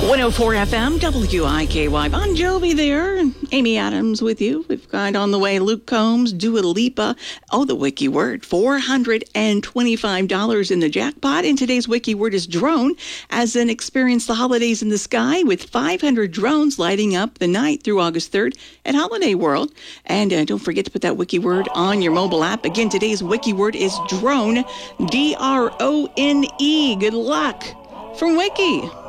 104 FM, WIKY. Bon Jovi there. Amy Adams with you. We've got on the way Luke Combs, Dua Lipa. Oh, the wiki word. $425 in the jackpot. And today's wiki word is drone, as in experience the holidays in the sky with 500 drones lighting up the night through August 3rd at Holiday World. And don't forget to put that wiki word on your mobile app. Again, today's wiki word is drone, D-R-O-N-E. Good luck from Wiki.